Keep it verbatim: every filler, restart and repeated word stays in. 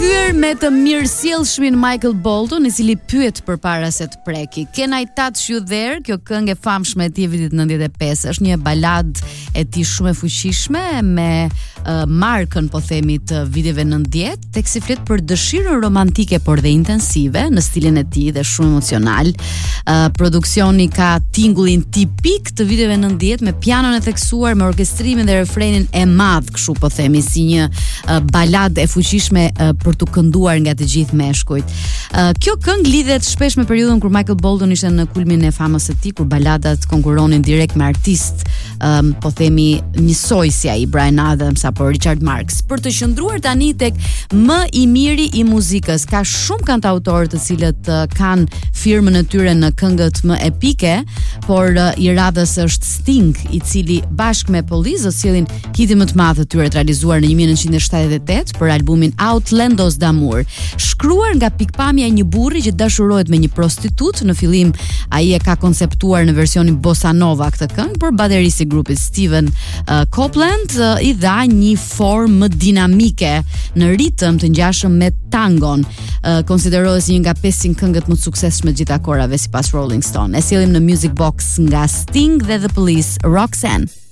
kthyer me të mirësjellshmin Michael Bolton, i cili pyet përpara se të preki. Can I touch you there? Kjo këngë e famshme e tij vitit nëntëdhjetë e pesë është një balad e tij shumë e fuqishme me uh, markën, po themi, të viteve nëntëdhjetë, tek si flet për dëshirën romantike por dhe intensive në stilin e tij dhe shumë emocional. Uh, produksioni ka tingullin tipik të viteve nëntëdhjetë me pianon e theksuar, me orkestrimin dhe refrenin e madh, kështu po themi, si një uh, balad e fuqishme uh, për të kënduar nga të gjithë meshkujt. Uh, kjo këngë lidhet shpesh me periudhën kur Michael Bolton ishte në kulmin e famës së tij, kur baladat konkuronin direkt me artist, um, po themi njësoj si ai Bryan Adams apo Richard Marx. Për të qëndruar tani tek më i miri i muzikës, ka shumë kantautorë të cilët uh, kanë firmën e tyre në këngët më epike, por uh, i radhës është Sting, i cili bashkë me Police do sjellin hitin më të madh të tyre të realizuar në një nëntëqind e shtatëdhjetë e tetë për albumin Outlandos d'Amour, shkruar nga pikpamja e një burri që dashurohet me një prostitut. Në fillim ai e ka konceptuar në versionin bossa nova këtë këngë, por bateristi i grupit Steven uh, Copeland uh, i dha një formë më dinamike në ritëm të ngjashëm me tangon. Uh, konsiderohet si një nga pesëqind këngët më të suksesshme të gjitha kohërave sipas Rolling Stone. E sjellim në Music Box nga Sting dhe The Police, Roxanne.